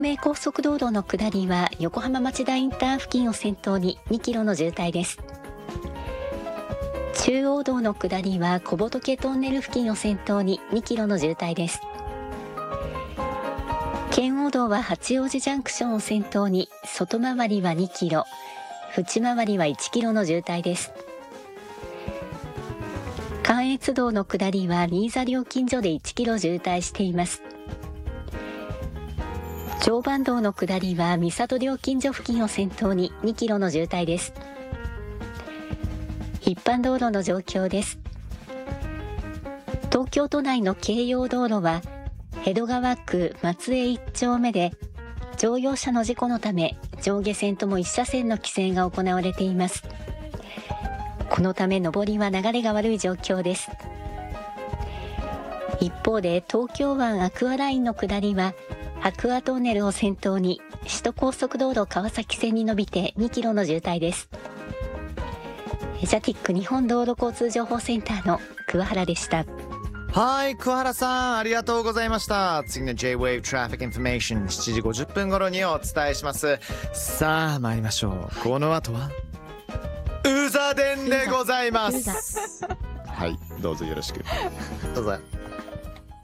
名高速道路の下りは横浜町田インター付近を先頭に2キロの渋滞です。中央道の下りは小仏トンネル付近を先頭に2キロの渋滞です。圏央道は八王子ジャンクションを先頭に外回りは2キロ、内回りは1キロの渋滞です。関越道の下りは新座料金所で1キロ渋滞しています。常磐道の下りは三郷料金所付近を先頭に2キロの渋滞です。一般道路の状況です。東京都内の京葉道路は江戸川区松江1丁目で乗用車の事故のため上下線とも1車線の規制が行われています。このため上りは流れが悪い状況です。一方で東京湾アクアラインの下りはアクアトンネルを先頭に首都高速道路川崎線に伸びて2キロの渋滞です。ジャティック日本道路交通情報センターの桑原でした。 はい、桑原さんありがとうございました。次の J-Wave Traffic Information 7時50分頃にお伝えします。さあ参りましょう。この後はうざ伝でございます。はい、どうぞよろしく。どうぞ。